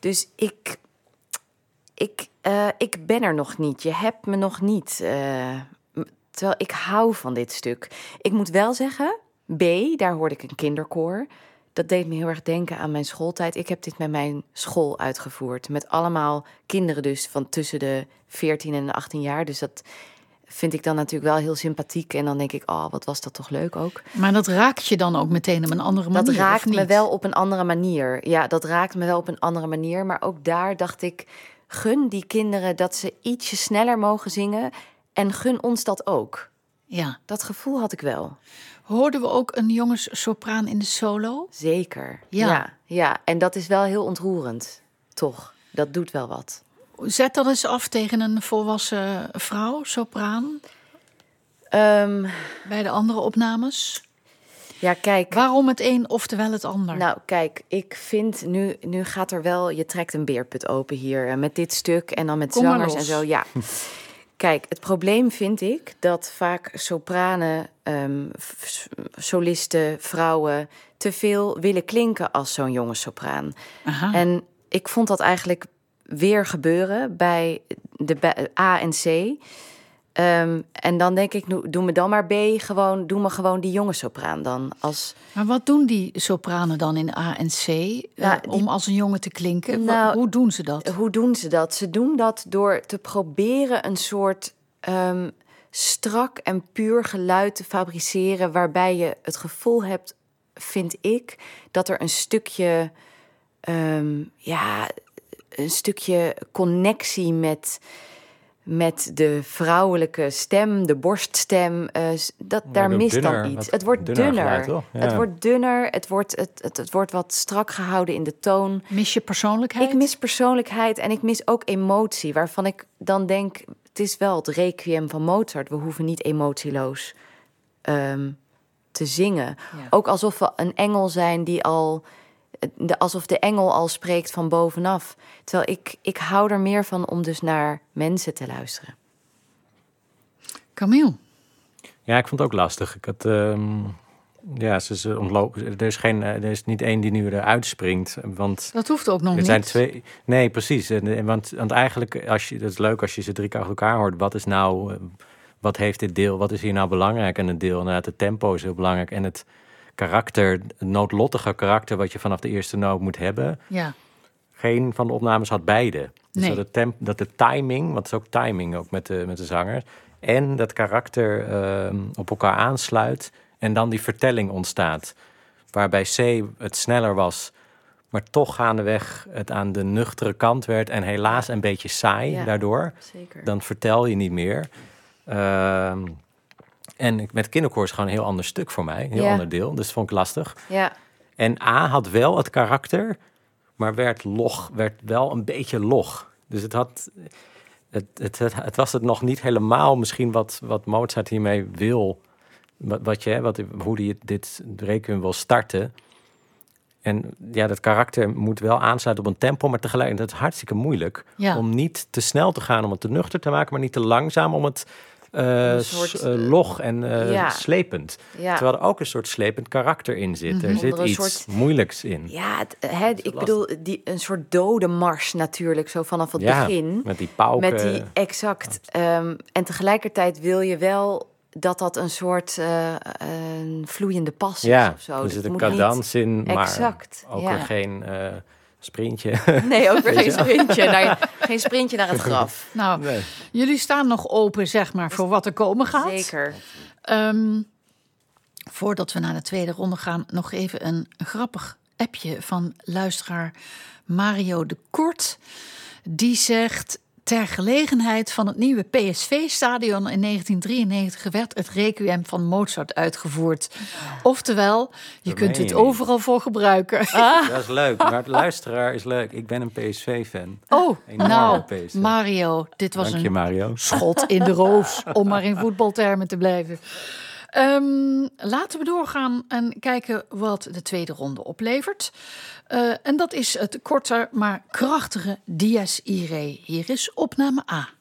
Dus ik ben er nog niet. Je hebt me nog niet. Terwijl ik hou van dit stuk. Ik moet wel zeggen, B, daar hoorde ik een kinderkoor. Dat deed me heel erg denken aan mijn schooltijd. Ik heb dit met mijn school uitgevoerd. Met allemaal kinderen dus van tussen de 14 en de 18 jaar. Dus dat vind ik dan natuurlijk wel heel sympathiek. En dan denk ik, wat was dat toch leuk ook. Maar dat raakt je dan ook meteen op een andere manier, Dat raakt of niet? me wel op een andere manier. Ja, dat raakt me wel op een andere manier. Maar ook daar dacht ik, gun die kinderen dat ze ietsje sneller mogen zingen. En gun ons dat ook. Ja. Dat gevoel had ik wel. Hoorden we ook een jongenssopraan in de solo? Zeker. Ja. Ja. En dat is wel heel ontroerend. Toch. Dat doet wel wat. Zet dat eens af tegen een volwassen vrouw, sopraan. Bij de andere opnames. Ja, kijk. Waarom het een oftewel het ander? Nou, kijk, ik vind nu gaat er wel, je trekt een beerput open hier met dit stuk en dan met Kom maar zangers en los. zo. Ja. Kijk, het probleem vind ik dat vaak sopranen, solisten, vrouwen te veel willen klinken als zo'n jonge sopraan. Aha. En ik vond dat eigenlijk weer gebeuren bij de A en C. En dan denk ik, doe me dan maar B, doe me gewoon die jonge sopraan dan. Maar wat doen die sopranen dan in A en C om als een jongen te klinken? Hoe doen ze dat? Hoe doen ze dat? Ze doen dat door te proberen een soort strak en puur geluid te fabriceren, waarbij je het gevoel hebt, vind ik, dat er een stukje connectie met de vrouwelijke stem, de borststem, daar mist dunner, dan iets. Het wordt dunner. Geluid, toch? Ja. Het wordt dunner. Het wordt wat strak gehouden in de toon. Mis je persoonlijkheid? Ik mis persoonlijkheid en ik mis ook emotie, waarvan ik dan denk, het is wel het requiem van Mozart. We hoeven niet emotieloos te zingen. Ja. Ook alsof we een engel zijn die alsof de engel al spreekt van bovenaf. Terwijl ik hou er meer van om dus naar mensen te luisteren. Camille? Ja, ik vond het ook lastig. Ik had, ze ontlopen. Er is niet één die nu eruit springt. Want Dat hoeft ook nog er niet. zijn twee. Nee, precies. Want eigenlijk, dat is leuk als je ze 3 keer achter elkaar hoort. Wat is nou, wat heeft dit deel? Wat is hier nou belangrijk aan het deel? Nou, het tempo is heel belangrijk en het karakter, het noodlottige karakter wat je vanaf de eerste noot moet hebben. Ja. Geen van de opnames had beide. Dus Nee. dat de timing, want het is ook timing ook met de zangers, en dat karakter op elkaar aansluit en dan die vertelling ontstaat. Waarbij C het sneller was, maar toch gaandeweg het aan de nuchtere kant werd en helaas een beetje saai daardoor. Zeker. Dan vertel je niet meer. En met kinderkoor is gewoon een heel ander stuk voor mij. Een heel ander deel. Dus dat vond ik lastig. Ja. En A had wel het karakter, maar werd wel een beetje log. Dus het was het nog niet helemaal misschien wat Mozart hiermee wil. Hoe hij dit requiem wil starten. En ja, dat karakter moet wel aansluiten op een tempo, maar tegelijkertijd is het hartstikke moeilijk om niet te snel te gaan, om het te nuchter te maken, maar niet te langzaam, om het log en slepend. Ja. Terwijl er ook een soort slepend karakter in zit. Er zit iets moeilijks in. Ja, ik bedoel, een soort dode mars natuurlijk, zo vanaf het begin. Met die pauken. Exact. En tegelijkertijd wil je wel dat een soort vloeiende pas is of zo. Er zit een cadans in, maar ook weer geen sprintje. Nee, ook weer geen sprintje. Geen sprintje naar het graf. Nou, jullie staan nog open, zeg maar, voor wat er komen gaat. Zeker. Voordat we naar de tweede ronde gaan, nog even een grappig appje van luisteraar Mario de Kort. Die zegt: ter gelegenheid van het nieuwe PSV-stadion in 1993 werd het requiem van Mozart uitgevoerd. Oftewel, je kunt het overal voor gebruiken. Dat is leuk, maar de luisteraar is leuk. Ik ben een PSV-fan. Oh, nou, PSV. Mario, dit was Dank je, Mario. Schot in de roos, om maar in voetbaltermen te blijven. Laten we doorgaan en kijken wat de tweede ronde oplevert. En dat is het korte, maar krachtige Dies Irae. Hier is opname A.